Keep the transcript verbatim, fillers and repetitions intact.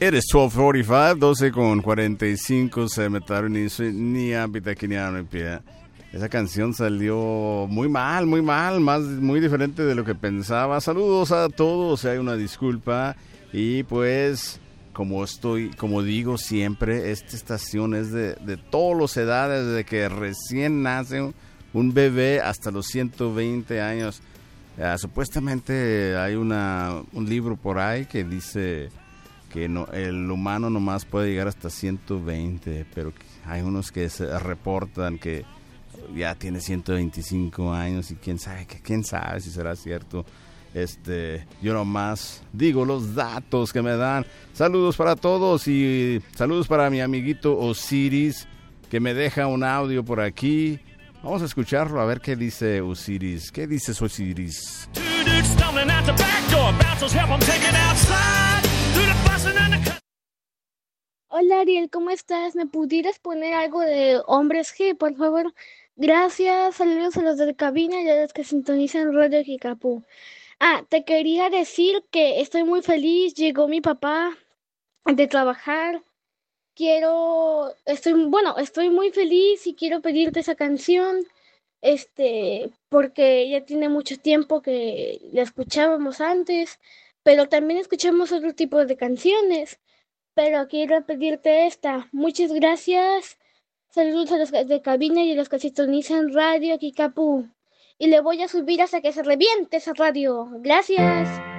It is twelve forty-five, doce con cuarenta y cinco, se metaron y ni ámbita en pie. Esa canción salió muy mal, muy mal, más muy diferente de lo que pensaba. Saludos a todos, hay una disculpa. Y pues, como estoy, como digo siempre, esta estación es de, de todas las edades, desde que recién nace un, un bebé hasta los ciento veinte años. Uh, supuestamente hay una un libro por ahí que dice que no, el humano nomás puede llegar hasta ciento veinte, pero hay unos que se reportan que ya tiene ciento veinticinco años y quién sabe, que quién sabe si será cierto. Este, yo nomás digo los datos que me dan. Saludos para todos y saludos para mi amiguito Osiris, que me deja un audio por aquí. Vamos a escucharlo a ver qué dice Osiris. ¿Qué dices, Osiris? Hola Ariel, ¿cómo estás? ¿Me pudieras poner algo de Hombres G, por favor? Gracias, saludos a los de cabina y a los que sintonizan Radio Kikapú. Ah, te quería decir que estoy muy feliz, llegó mi papá de trabajar. Quiero, estoy, bueno, estoy muy feliz y quiero pedirte esa canción, este, porque ya tiene mucho tiempo que la escuchábamos antes, pero también escuchamos otro tipo de canciones. Pero quiero pedirte esta. Muchas gracias. Saludos a los de cabina y a los que sintonizan Radio Kikapú. Y le voy a subir hasta que se reviente esa radio. Gracias.